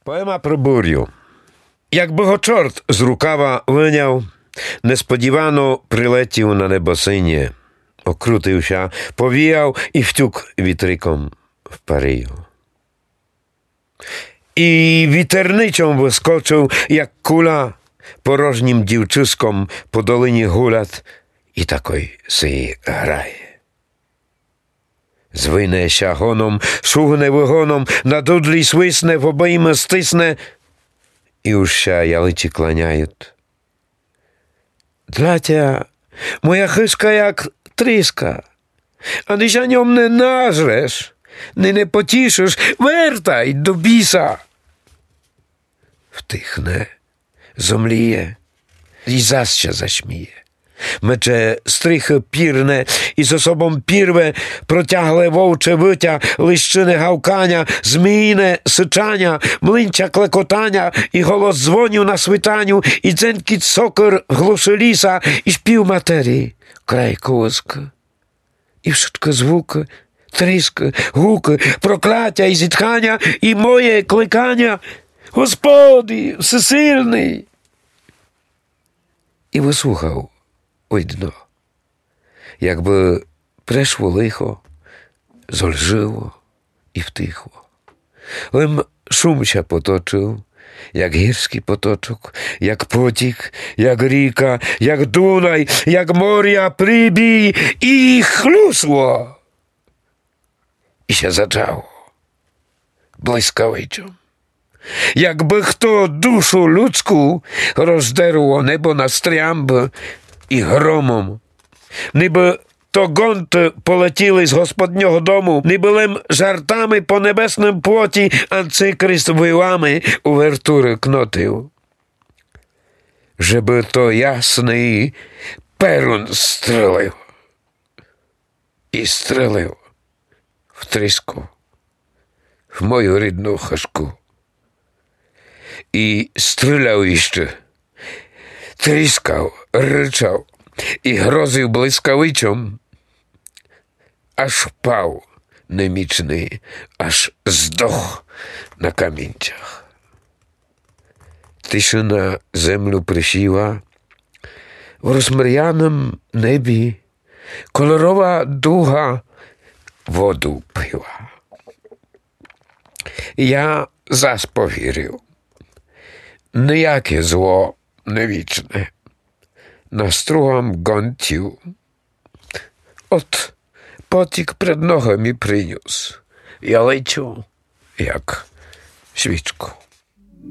Poema про бурю. Якби го чорт з рукава виняв, несподівано прилетів на небосині, окрутився, повіяв і втюк вітриком в Парію. І вітерничом вискочив, як куля, порожнім дівчиськом по долині гулять, і такой си грає. Звине ся гоном, шугне вигоном, на дудлі свисне, в обійми стисне, і уж ся ялиці кланяють. Дlatя, моя хишка як тріска, а ти ж ньом не нажреш, не потішиш, вертай до біса. Втихне, зомліє і защо зашміє. Мече стрихи пірне і з собом пірве, протягле вовче виття, лищине гавкання, зміїне сичання, млинча клекотання, і голос дзвонів на свитанню, і дзенькіт сокир глуши ліса, і шпів матерії, край колиски. І wszystko звуки, тріски, гуки, прокляття і зітхання, і моє кликання: Господи, всесильний! І вислухав видно, якби прийшло лихо, зольжило і втихло. Лим шумся поточив, як гірський поточок, як потік, як ріка, як Дунай, як моря прибій, і хлюсло. І ще зачало блискавичом. Якби хто душу людську роздерло небо на стрямби і громом, ніби то гонти полетіли з господнього дому, ніби лим жартами по небесним плоті Антикрист вилами увертури кнотив. Жеби то ясний перун стрелив. І стрелив в тріску, в мою рідну хашку. І стріляв іще, тріскав, ричав і грозив блискавичом, аж впав немічний, аж здох на камінцях. Тишина землю присіла, в розмріяному небі кольорова дуга воду пила. Я зас повірив. Ніяке зло не вічне, на стругам гонтів. От потік пред ногами приніс, я лечу, як свічку.